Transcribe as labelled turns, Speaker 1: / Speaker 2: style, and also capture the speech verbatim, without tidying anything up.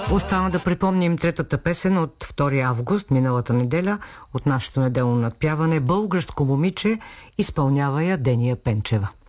Speaker 1: Остана да припомним третата песен от втори август, миналата неделя, от нашето неделно надпяване. Българско момиче, изпълнява я Дения Пенчева.